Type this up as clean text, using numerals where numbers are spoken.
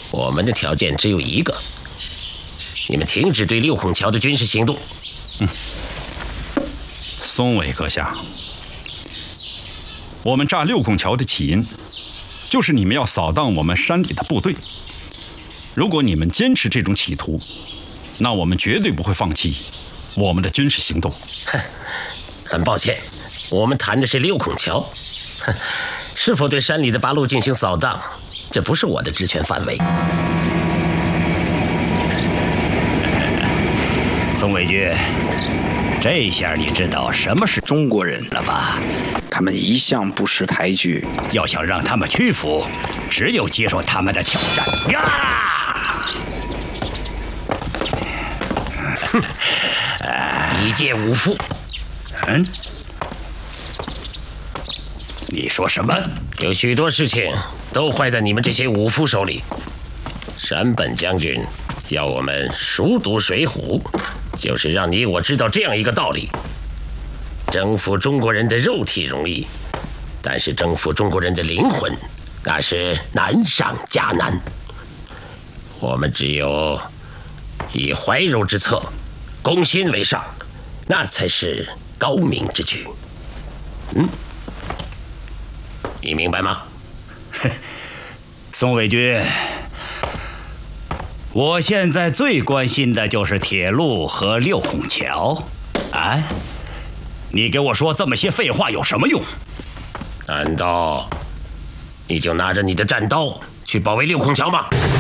我们的条件只有一个：你们停止对六孔桥的军事行动。 松尾阁下，我们炸六孔桥的起因，就是你们要扫荡我们山里的部队。如果你们坚持这种企图，那我们绝对不会放弃我们的军事行动。 很抱歉，我们谈的是六孔桥，是否对山里的八路进行扫荡，这不是我的职权范围。 宋伟军，这下你知道什么是中国人了吧？ 他们一向不识抬举， 要想让他们屈服，只有接受他们的挑战呀！ 一介武夫。 你说什么？ 有许多事情都坏在你们这些武夫手里。山本将军要我们熟读《水浒》，就是让你我知道这样一个道理：征服中国人的肉体容易，但是征服中国人的灵魂，那是难上加难。我们只有以怀柔之策，攻心为上，那才是高明之举。你明白吗？ 宋伟军，我现在最关心的就是铁路和六孔桥。你给我说这么些废话有什么用？ 难道你就拿着你的战刀去保卫六孔桥吗？